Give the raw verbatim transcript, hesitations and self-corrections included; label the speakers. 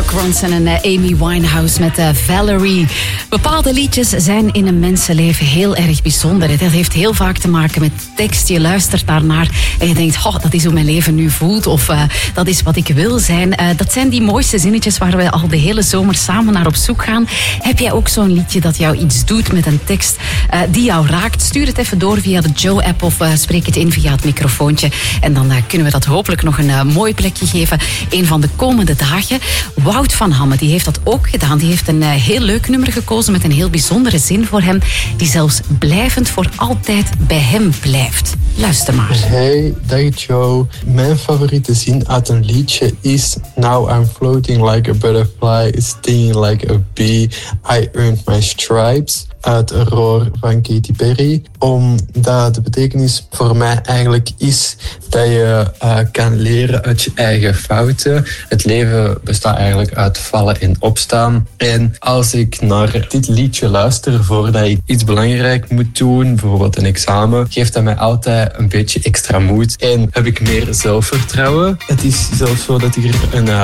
Speaker 1: Mark Ronson en uh, Amy Winehouse met uh, Valerie. Bepaalde liedjes zijn in een mensenleven heel erg bijzonder. Dat heeft heel vaak te maken met tekst. Je luistert daarnaar en je denkt, oh, dat is hoe mijn leven nu voelt. Of uh, dat is wat ik wil zijn. Uh, dat zijn die mooiste zinnetjes waar we al de hele zomer samen naar op zoek gaan. Heb jij ook zo'n liedje dat jou iets doet met een tekst uh, die jou raakt? Stuur het even door via de Joe-app of uh, spreek het in via het microfoontje. En dan uh, kunnen we dat hopelijk nog een uh, mooi plekje geven een van de komende dagen. Wout van Hamme, die heeft dat ook gedaan. Die heeft een uh, heel leuk nummer gekozen met een heel bijzondere zin voor hem, die zelfs blijvend voor altijd bij hem blijft. Luister maar.
Speaker 2: Hey, dag Joe. Mijn favoriete zin uit een liedje is Now I'm floating like a butterfly, stinging like a bee, I earned my stripes. Uit Roar van Katy Perry. Omdat de betekenis voor mij eigenlijk is dat je uh, kan leren uit je eigen fouten. Het leven bestaat eigenlijk uit vallen en opstaan. En als ik naar dit liedje luister voordat ik iets belangrijk moet doen, bijvoorbeeld een examen, geeft dat mij altijd een beetje extra moed en heb ik meer zelfvertrouwen. Het is zelfs zo dat ik er een uh,